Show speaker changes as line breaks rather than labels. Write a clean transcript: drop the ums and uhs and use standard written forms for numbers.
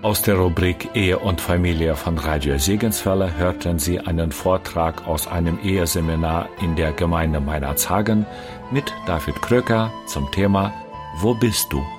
Aus der Rubrik Ehe und Familie von Radio Segenswelle hörten Sie einen Vortrag aus einem Eheseminar in der Gemeinde Meinerzhagen mit David Kröker zum Thema Wo bist du?